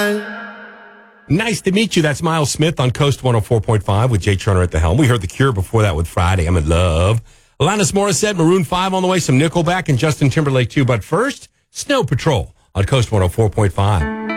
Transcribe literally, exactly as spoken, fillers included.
Nice to meet you. That's Miles Smith on Coast one oh four point five with Jay Turner at the helm. We heard The Cure before that with Friday. I'm in love. Alanis Morissette, Maroon five on the way, some Nickelback and Justin Timberlake too. But first, Snow Patrol on Coast one oh four point five.